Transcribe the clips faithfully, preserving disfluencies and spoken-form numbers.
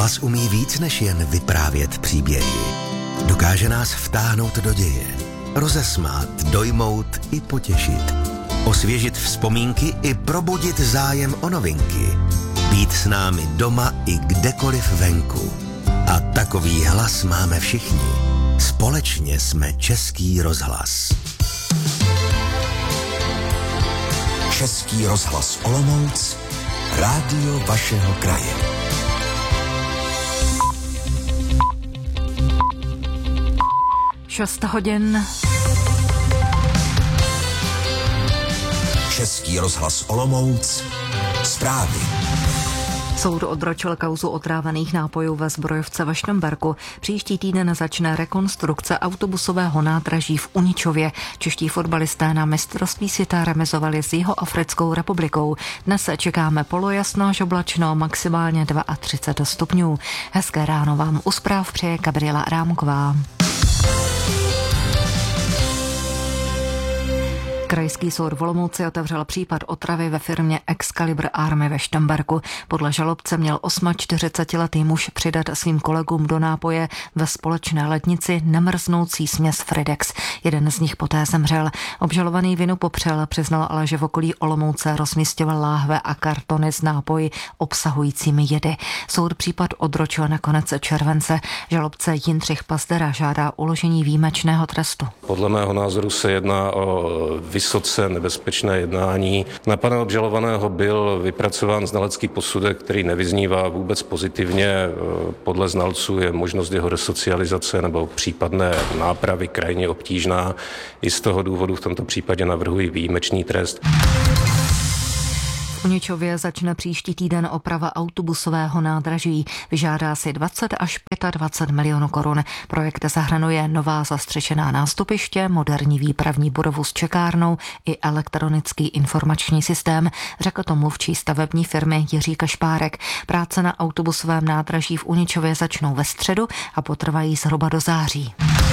Rozhlas umí víc než jen vyprávět příběhy. Dokáže nás vtáhnout do děje, rozesmát, dojmout i potěšit, osvěžit vzpomínky i probudit zájem o novinky, být s námi doma i kdekoliv venku. A takový hlas máme všichni. Společně jsme Český rozhlas. Český rozhlas Olomouc, rádio vašeho kraje. šest hodin. Český rozhlas Olomouc, zprávy. Soud odročil kauzu otrávených nápojů ve Zbrojovce ve Štramberku. Příští týden začne rekonstrukce autobusového nádraží v Uničově. Čeští fotbalisté na mistrovství světa remizovali s Jihoafrickou republikou. Dnes čekáme polojasno až oblačno, maximálně třicet dva stupňů. Hezké ráno vám u zpráv přeje Gabriela Rámková. Krajský soud v Olomouci otevřel případ otravy ve firmě Excalibur Army ve Štramberku. Podle žalobce měl čtyřicetiosmiletý muž přidat svým kolegům do nápoje ve společné lednici nemrznoucí směs Fridex. Jeden z nich poté zemřel. Obžalovaný vinu popřel, přiznal ale, že v okolí Olomouce rozmisťoval láhve a kartony s nápoji obsahujícími jedy. Soud případ odročil na konec července. Žalobce Jindřich Pazdera žádá uložení výjimečného trestu. Podle mého názoru se jedná o vysoce nebezpečné jednání. Na pana obžalovaného byl vypracován znalecký posudek, který nevyznívá vůbec pozitivně. Podle znalců je možnost jeho resocializace nebo případné nápravy krajně obtížná. I z toho důvodu v tomto případě navrhuji výjimečný trest. V Uničově začne příští týden oprava autobusového nádraží. Vyžádá si dvacet až dvacet pět milionů korun. Projekt zahrnuje nová zastřešená nástupiště, moderní výpravní budovu s čekárnou i elektronický informační systém, řekl to mluvčí stavební firmy Jiří Kašpárek. Práce na autobusovém nádraží v Uničově začnou ve středu a potrvají zhruba do září.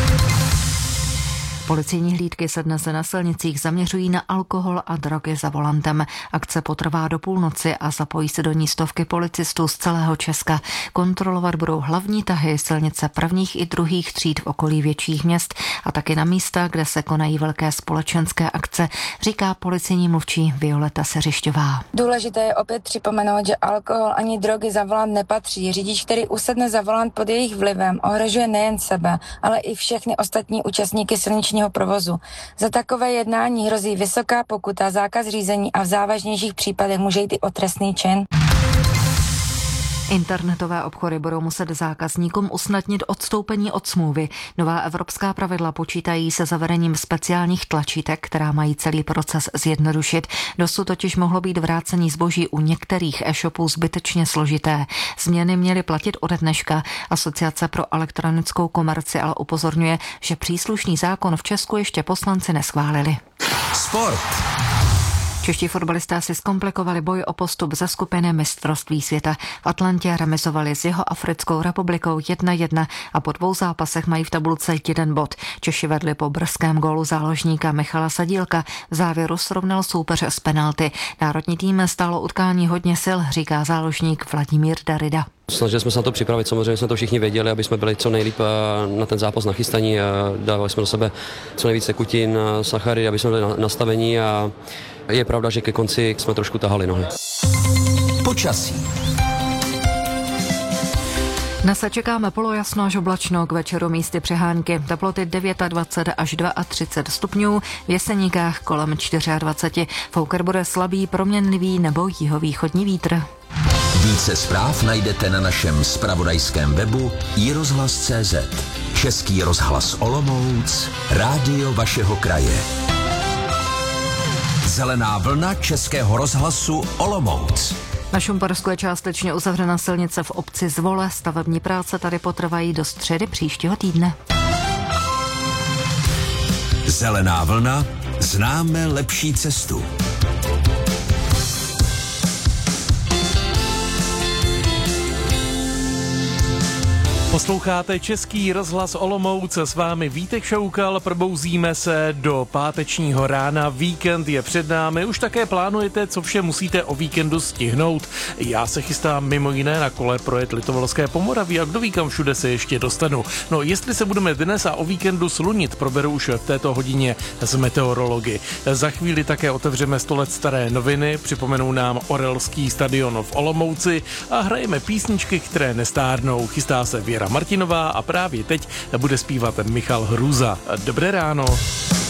Policejní hlídky se dnes na silnicích zaměřují na alkohol a drogy za volantem. Akce potrvá do půlnoci a zapojí se do ní stovky policistů z celého Česka. Kontrolovat budou hlavní tahy silnice prvních i druhých tříd v okolí větších měst a taky na místa, kde se konají velké společenské akce, říká policejní mluvčí Violeta Seřišťová. Důležité je opět připomenout, že alkohol ani drogy za volant nepatří. Řidič, který usedne za volant pod jejich vlivem, ohrožuje nejen sebe, ale i všechny ostatní účastníky silniční provozu. Za takové jednání hrozí vysoká pokuta, zákaz řízení a v závažnějších případech může jít i o trestný čin. Internetové obchody budou muset zákazníkům usnadnit odstoupení od smlouvy. Nová evropská pravidla počítají se zavedením speciálních tlačítek, která mají celý proces zjednodušit. Dosud totiž mohlo být vrácení zboží u některých e-shopů zbytečně složité. Změny měly platit ode dneška. Asociace pro elektronickou komerci ale upozorňuje, že příslušný zákon v Česku ještě poslanci neschválili. Sport. Čeští fotbalisté si zkomplikovali boj o postup ze skupiny mistrovství světa. V Atlantě remizovali s Jihoafrickou republikou jedna jedna a po dvou zápasech mají v tabulce jeden bod. Češi vedli po brzkém gólu záložníka Michala Sadílka. V závěru srovnal soupeře z penalty. Národní tým stálo utkání hodně sil, říká záložník Vladimír Darida. Snažili jsme se na to připravit, samozřejmě jsme to všichni věděli, aby jsme byli co nejlíp na ten zápas nachystaní a dávali jsme do sebe co nejvíce tekutin, sachary, aby jsme byli nastavení a je pravda, že ke konci jsme trošku tahali nohy. Počasí. Dnes se čekáme polojasno až oblačno, k večeru místy přehánky. Teploty dvacet devět až třicet dva stupňů, v Jeseníkách kolem dvacet čtyři. Fouker bude slabý, proměnlivý nebo jihovýchodní vítr. Více zpráv najdete na našem zpravodajském webu i rozhlas tečka cé zet. Český rozhlas Olomouc, rádio vašeho kraje. Zelená vlna Českého rozhlasu Olomouc. Na Šumpersku je částečně uzavřena silnice v obci Zvole. Stavební práce tady potrvají do středy příštího týdne. Zelená vlna, známe lepší cestu. Posloucháte Český rozhlas Olomouc, s vámi Vítek Šoukal, probouzíme se do pátečního rána, víkend je před námi, už také plánujete, co vše musíte o víkendu stihnout. Já se chystám mimo jiné na kole projet Litovolské Pomoraví a kdo ví, kam všude se ještě dostanu. No jestli se budeme dnes a o víkendu slunit, proberu už v této hodině z meteorology. Za chvíli také otevřeme sto let staré noviny, připomenou nám Orelský stadion v Olomouci a hrajeme písničky, které nestárnou. Chystá se Věra Martinová a právě teď bude zpívat Michal Hrůza. Dobré ráno.